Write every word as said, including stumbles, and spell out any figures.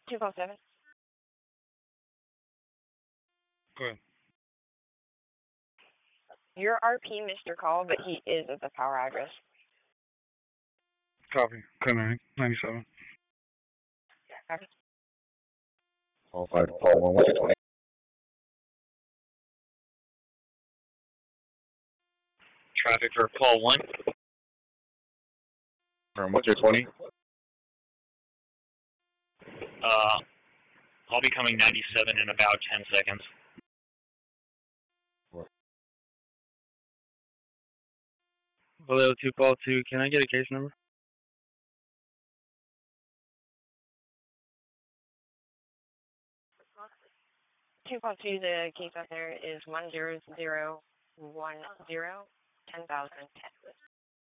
two five seven. Go ahead. Your R P missed your call, but he is at the power address. Copy. Code nine ninety-seven. Okay. All five to call one, what's your twenty? Traffic for call one. Um, what's your twenty? Uh, I'll be coming ninety-seven in about ten seconds. Vallejo two call two. Can I get a case number? two five two, the case out there is one zero zero one zero ten thousand Texas.